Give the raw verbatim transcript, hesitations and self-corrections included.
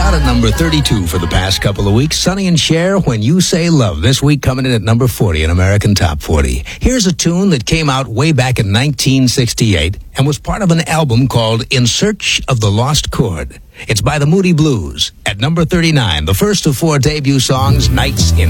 out at number thirty-two for the past couple of weeks. Sonny and Cher, When You Say Love. This week coming in at number forty in American Top forty. Here's a tune that came out way back in nineteen sixty-eight and was part of an album called In Search of the Lost Chord. It's by the Moody Blues. At number thirty-nine, the first of four debut songs, Nights in